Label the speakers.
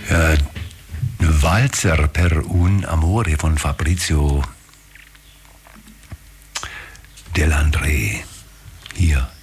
Speaker 1: Walzer per un amore von Fabrizio Delandré hier